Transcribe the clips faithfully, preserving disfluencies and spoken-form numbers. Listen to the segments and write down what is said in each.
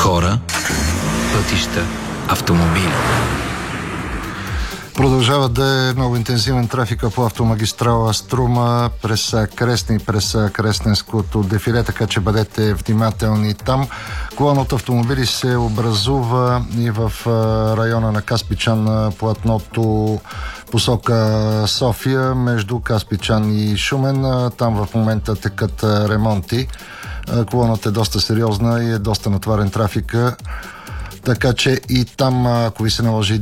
Хора, пътища, автомобили. Продължава да е много интензивен трафика по автомагистрала Струма през Кресна и през Кресненското дефиле, така че бъдете внимателни там. Колона от автомобили се образува и в района на Каспичан на платното посока София, между Каспичан и Шумен. Там в момента текат ремонти. Колоната е доста сериозна и е доста натварен трафика. Така че и там, ако ви се наложи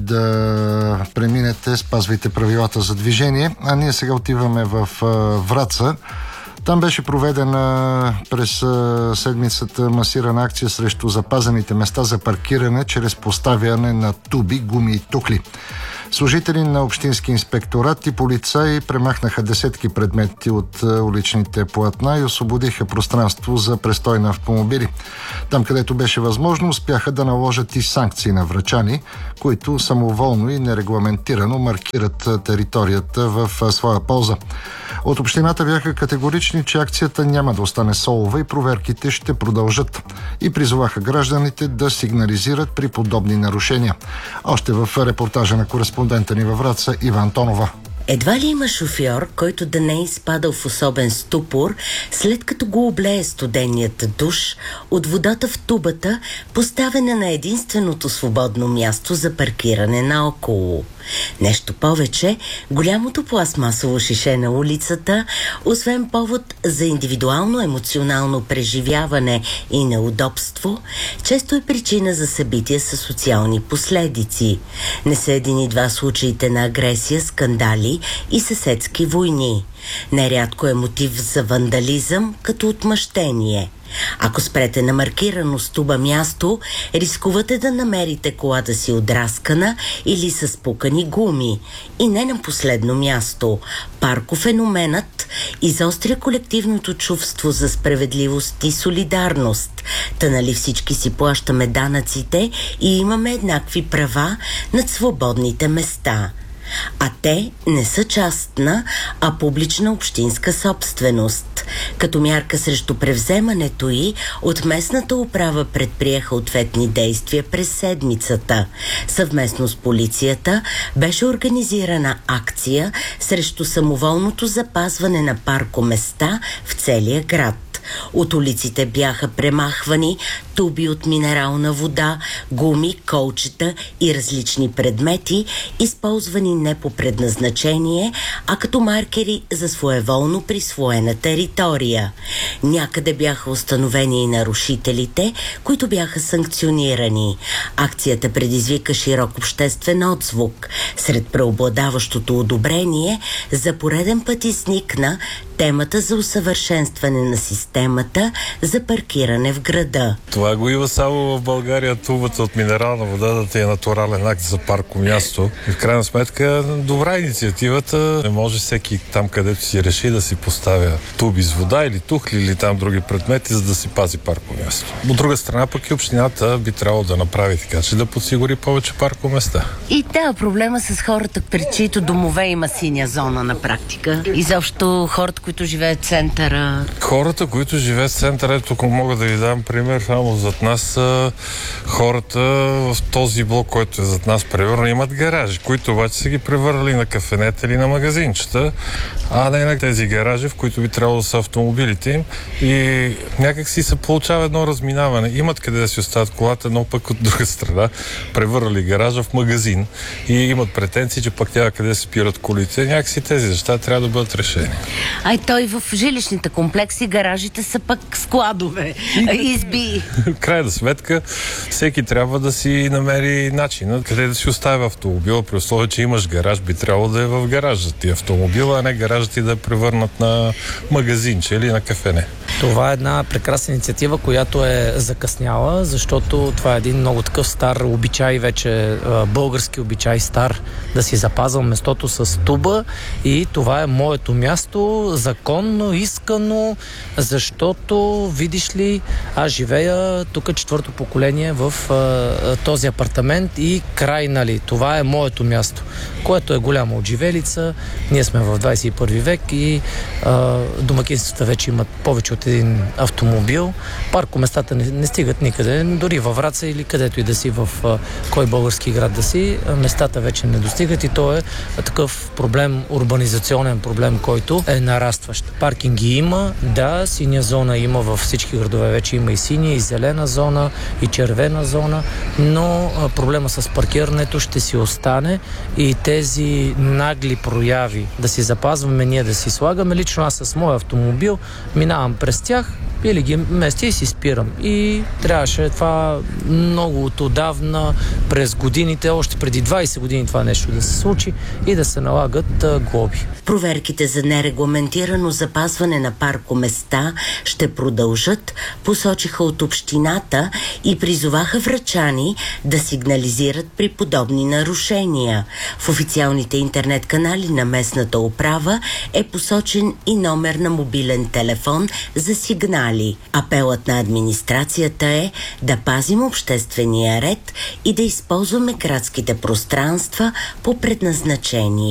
да преминете, спазвайте правилата за движение. А ние сега отиваме в Враца. Там беше проведена през седмицата масирана акция срещу запазените места за паркиране чрез поставяне на туби, гуми и тухли. Служители на Общински инспекторат и полицаи премахнаха десетки предмети от уличните платна и освободиха пространство за престой на автомобили. Там, където беше възможно, успяха да наложат и санкции на врачани, които самоволно и нерегламентирано маркират територията в своя полза. От общината бяха категорични, че акцията няма да остане солова и проверките ще продължат. И призоваха гражданите да сигнализират при подобни нарушения. Още в репортажа на кореспондента ни във Враца Ива Антонова. Едва ли има шофьор, който да не е изпадал в особен ступор, след като го облее студеният душ от водата в тубата, поставена на единственото свободно място за паркиране наоколо. Нещо повече, голямото пластмасово шише на улицата, освен повод за индивидуално емоционално преживяване и неудобство, често е причина за събития със социални последици. Не са един и два случаите на агресия, скандали и съседски войни. Нерядко е мотив за вандализъм като отмъщение. Ако спрете на маркирано с туба място, рискувате да намерите колата си отраскана или с спукани гуми. И не на последно място, паркофеноменът изостря колективното чувство за справедливост и солидарност. Та нали всички си плащаме данъците и имаме еднакви права над свободните места. А те не са частна, а публична общинска собственост. Като мярка срещу превземането й, от местната управа предприеха ответни действия през седмицата. Съвместно с полицията беше организирана акция срещу самоволното запазване на паркоместа в целия град. От улиците бяха премахвани туби от минерална вода, гуми, колчета и различни предмети, използвани не по предназначение, а като маркери за своеволно присвоена територия. Някъде бяха установени и нарушителите, които бяха санкционирани. Акцията предизвика широк обществен отзвук. Сред преобладаващото одобрение за пореден път изникна темата за усъвършенстване на системата за паркиране в града. Това го има само в България, тубата от минерална вода да ти е натурален акт за паркомясто. И в крайна сметка добра инициативата. Не може всеки там, където си реши да си поставя туби с вода или тухли или там други предмети, за да си пази паркомясто. От друга страна пък и общината би трябвало да направи така, че да подсигури повече паркоместа. И да, проблема с хората, при чието домове има синя зона на практика. И защо хората, които живеят в центъра. Хората, които живеят в центъра, ето тук мога да ви дам пример, само зад нас са хората в този блок, който е зад нас, примерно, имат гаражи, които обаче са ги превърнали на кафенета или на магазинчета, а не на тези гаражи, в които би трябвало да са автомобилите им. И някак си се получава едно разминаване. Имат къде да си оставят колата, но пък от друга страна превърнали гаража в магазин и имат претенции, че пък тя къде да спират колите. Някакси тези неща трябва да бъдат решени. Ай, той в жилищните комплекси гаражите са пък складове, изби. В крайна сметка, всеки трябва да си намери начина къде да си оставя автомобила, при условие, че имаш гараж, би трябвало да е в гаража ти автомобила, а не гаража ти да е превърнат на магазинче или на кафене. Това е една прекрасна инициатива, която е закъсняла, защото това е един много такъв стар обичай, вече български обичай стар, да си запазвам местото с туба и това е моето място, за законно, искано, защото, видиш ли, аз живея тук четвърто поколение в а, този апартамент и край, нали, това е моето място, което е голяма отживелица. Ние сме в двадесет и първи век и а, домакинствата вече имат повече от един автомобил. Паркоместата не, не стигат никъде, дори във Враца или където и да си, в а, кой български град да си, местата вече не достигат и то е такъв проблем, урбанизационен проблем, който е нарастващ. Паркинги има, да, синя зона има във всички градове, вече има и синя, и зелена зона, и червена зона, но а, проблема с паркирането ще си остане и тези нагли прояви да си запазваме, ние да си слагаме. Лично аз с моя автомобил минавам през тях или ги местя и си спирам. И трябваше това много от отдавна, през годините, още преди двадесет години това нещо да се случи и да се налагат а, глоби. Проверките за нерегламентирано запазване на паркоместа ще продължат, посочиха от общината и призоваха врачани да сигнализират при подобни нарушения. В официалните интернет канали на местната управа е посочен и номер на мобилен телефон за сигнали. Апелът на администрацията е да пазим обществения ред и да използваме градските пространства по предназначение.